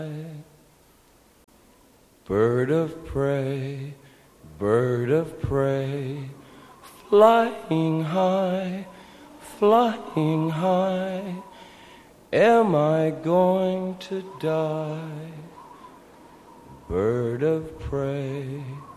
Bird of prey, bird of prey, flying high, flying high, am I going to die? Bird of prey.